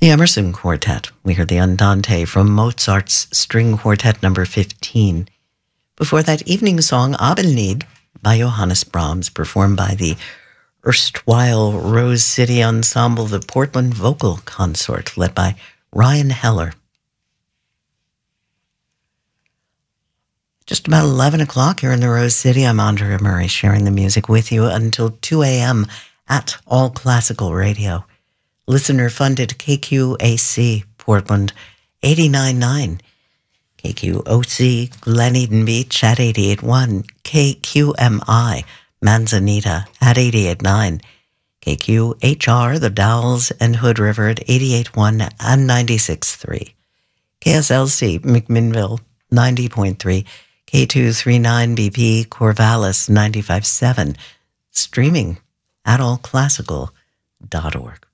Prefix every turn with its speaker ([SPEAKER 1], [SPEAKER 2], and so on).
[SPEAKER 1] The Emerson Quartet. We heard the Andante from Mozart's String Quartet number 15. Before that, evening song Abendlied by Johannes Brahms, performed by the erstwhile Rose City Ensemble, the Portland Vocal Consort, led by Ryan Heller. Just about 11 o'clock here in the Rose City. I'm Andrea Murray, sharing the music with you until 2 a.m. at All Classical Radio. Listener-funded KQAC, Portland, 89.9. KQOC, Glen Eden Beach at 88.1. KQMI, Manzanita at 88.9. KQHR, The Dalles and Hood River at 88.1 and 96.3. KSLC, McMinnville, 90.3. K239BP, Corvallis, 95.7. Streaming at allclassical.org.